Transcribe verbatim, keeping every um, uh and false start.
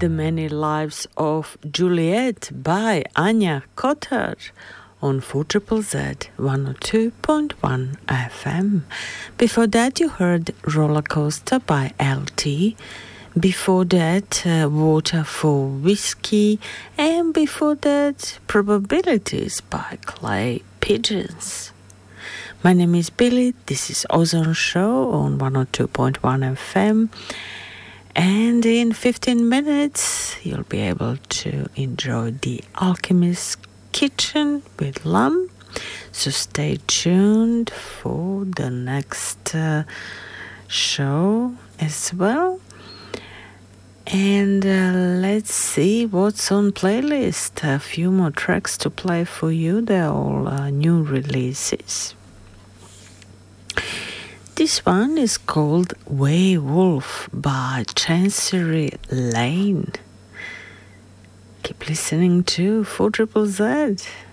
The Many Lives of Juliet by Anya Cotter on four Z Z Z one oh two point one F M. Before that you heard Roller Coaster by L T. Before that uh, Water for Whiskey. And before that Probabilities by Clay Pigeons. My name is Billy. This is Ozone Show on one oh two point one F M. And in fifteen minutes, you'll be able to enjoy The Alchemist's Kitchen with Lam. So stay tuned for the next uh, show as well. And uh, let's see what's on playlist. A few more tracks to play for you. They're all uh, new releases. This one is called Werewolf by Chancery Lane. Keep listening to four Z Z Z.